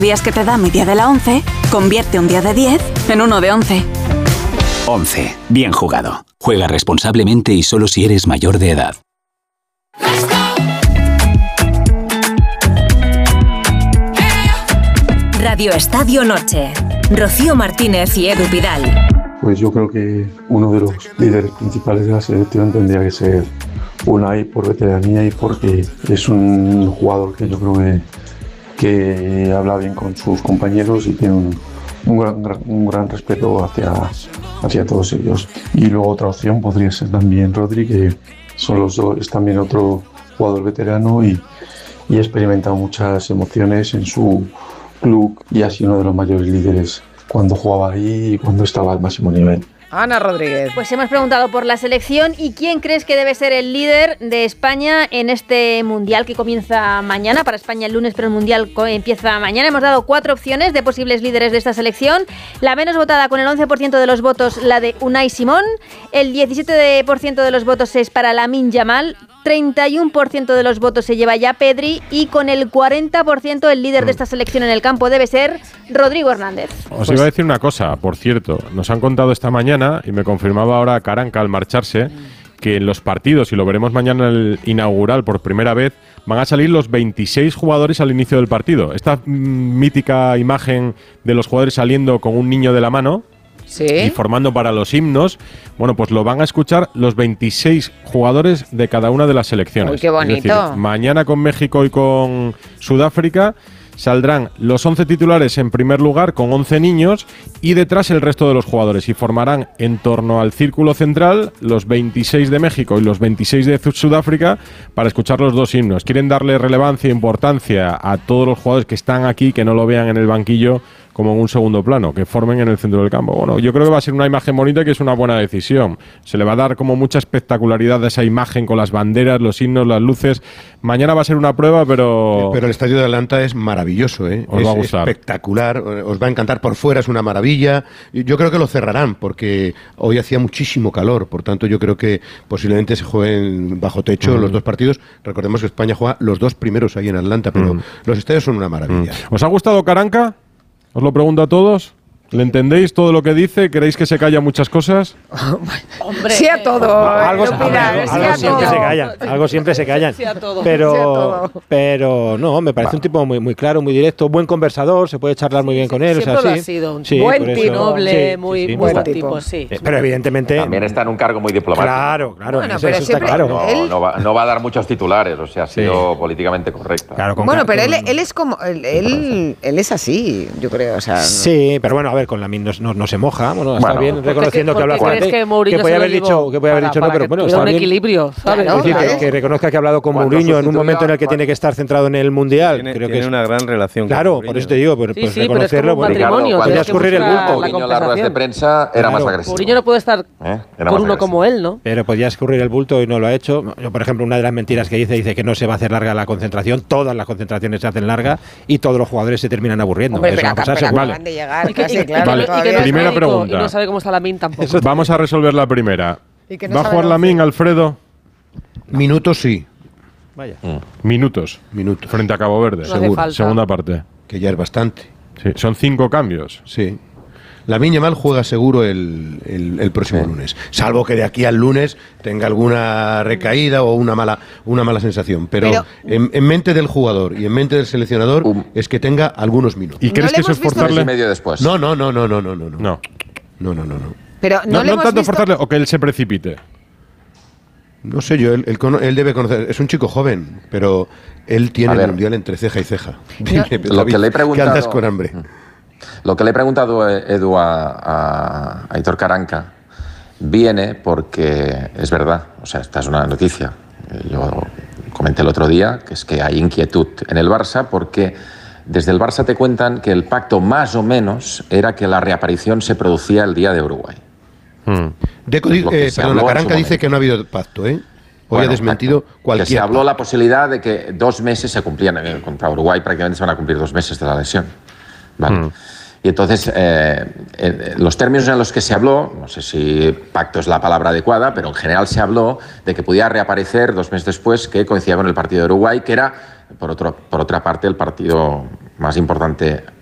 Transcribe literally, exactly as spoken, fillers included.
Días que te da mi día de la once, convierte un día de diez en uno de once. once. Bien jugado. Juega responsablemente y solo si eres mayor de edad. Radio Estadio Noche. Rocío Martínez y Edu Pidal. Pues yo creo que uno de los líderes principales de la selección tendría que ser Unai, por veteranía y porque es un jugador que yo creo que, que habla bien con sus compañeros y tiene un, un, gran, un gran respeto hacia, hacia todos ellos. Y luego otra opción podría ser también Rodri, que son los dos, es también otro jugador veterano y, y ha experimentado muchas emociones en su club y ha sido uno de los mayores líderes cuando jugaba ahí y cuando estaba al máximo nivel. Ana Rodríguez. Pues hemos preguntado por la selección y quién crees que debe ser el líder de España en este Mundial que comienza mañana. Para España el lunes, pero el Mundial empieza mañana. Hemos dado cuatro opciones de posibles líderes de esta selección. La menos votada, con el once por ciento de los votos, la de Unai Simón. El diecisiete por ciento de los votos es para Lamine Yamal. treinta y uno por ciento de los votos se lleva ya Pedri. Y con el cuarenta por ciento el líder de esta selección en el campo debe ser Rodrigo Hernández. Os pues iba a decir una cosa, por cierto. Nos han contado esta mañana, y me confirmaba ahora Caranca al marcharse, que en los partidos, y lo veremos mañana en el inaugural por primera vez, van a salir los veintiséis jugadores al inicio del partido. Esta mm, mítica imagen de los jugadores saliendo con un niño de la mano, ¿sí?, y formando para los himnos, bueno, pues lo van a escuchar los veintiséis jugadores de cada una de las selecciones. Uy, qué bonito. Es decir, mañana con México y con Sudáfrica saldrán los once titulares en primer lugar con once niños y detrás el resto de los jugadores, y formarán en torno al círculo central los veintiséis de México y los veintiséis de Sudáfrica para escuchar los dos himnos. Quieren darle relevancia e importancia a todos los jugadores que están aquí, que no lo vean en el banquillo como en un segundo plano, que formen en el centro del campo. Bueno, yo creo que va a ser una imagen bonita y que es una buena decisión. Se le va a dar como mucha espectacularidad a esa imagen con las banderas, los himnos, las luces. Mañana va a ser una prueba, pero... Pero el estadio de Atlanta es maravilloso, ¿eh? Os es va a gustar. Espectacular, os va a encantar. Por fuera es una maravilla. Yo creo que lo cerrarán porque hoy hacía muchísimo calor, por tanto yo creo que posiblemente se jueguen bajo techo mm. los dos partidos. Recordemos que España juega los dos primeros ahí en Atlanta, pero mm. los estadios son una maravilla. Mm. ¿Os ha gustado Caranca? Os lo pregunto a todos. ¿Le entendéis todo lo que dice? ¿Queréis que se calla muchas cosas? Hombre, sí a todo. No, algo, no, Pilar, algo, sí algo a siempre todo. se callan. Algo siempre se callan. Sí a todo. Pero, sí a todo. pero no, me parece Va. un tipo muy, muy claro, muy directo, buen conversador, se puede charlar muy bien con él. Siempre o sea, lo sí. ha sido. Un sí, buen tipo, noble, sí, muy sí, sí, buen buen tipo, tipo, sí. Eh, pero evidentemente... También está en un cargo muy diplomático. Claro, claro. Bueno, eso, pero eso está siempre, claro. No, él, no, va, no va a dar muchos titulares, o sea, ha sido sí. políticamente correcta. Claro, con bueno, pero con, él, él es como... Él, él, él es así, yo creo. O sea, sí, pero bueno, a ver, con la no, no, no se moja. Bueno, está bueno, bien reconociendo que habla fuerte. Que, que puede haber dicho, que puede haber dicho no, pero bueno, está un bien. equilibrio, ¿sabes? Claro, es decir, claro. que, que reconozca que ha hablado con Mourinho en un momento en el que tiene que estar centrado en el Mundial. Tiene, creo tiene que es una gran relación. Claro, con por eso te digo, pues, sí, pues sí, reconocerlo. Pero es como un matrimonio. Podría escurrir el bulto. Mourinho en las ruedas de prensa era más agresivo. Mourinho no puede estar ¿Eh? con uno como él, ¿no? Pero podía escurrir el bulto y no lo ha hecho. Yo, por ejemplo, una de las mentiras que dice, dice que no se va a hacer larga la concentración. Todas las concentraciones se hacen largas y todos los jugadores se terminan aburriendo. Hombre, eso pero va a pasar, acaban de llegar, casi, claro. Primera pregunta. Y no sabe cómo está Lamine tampoco. Vamos a resolver la primera. No ¿Va a jugar Lamine, Alfredo? Minutos sí. Vaya. Mm. Minutos. Minutos. Frente a Cabo Verde. No Seguro. Segunda parte. Que ya es bastante. Sí. Son cinco cambios. Sí. Lamine Yamal juega seguro el, el, el próximo sí. lunes. Salvo que de aquí al lunes tenga alguna recaída o una mala, una mala sensación. Pero, Pero en, en mente del jugador y en mente del seleccionador um, es que tenga algunos minutos. ¿Y crees ¿No que eso es forzarle? Y medio después. No, no, no, no, no, no, no. No. No, no, no, no. Pero no, no, le no hemos tanto visto... forzarle o que él se precipite. No sé yo, él, él, él debe conocer, es un chico joven, pero él tiene el mundial entre ceja y ceja. No. Lo que le he preguntado, que andas con hambre. Lo que le he preguntado, Edu, a, a, a Aitor Caranca viene porque es verdad, o sea, esta es una noticia. Yo comenté el otro día que es que hay inquietud en el Barça porque desde el Barça te cuentan que el pacto más o menos era que la reaparición se producía el día de Uruguay. Hmm. Deco, eh, perdón, la Caranca dice que no ha habido pacto, ¿eh? Hoy bueno, ha desmentido cualquier. Que se habló la posibilidad de que dos meses se cumplían. Contra Uruguay prácticamente se van a cumplir dos meses de la lesión. Vale. Hmm. Y entonces, eh, eh, los términos en los que se habló, no sé si pacto es la palabra adecuada, pero en general se habló de que podía reaparecer dos meses después, que coincidía con el partido de Uruguay, que era, por, otro, por otra parte, el partido más importante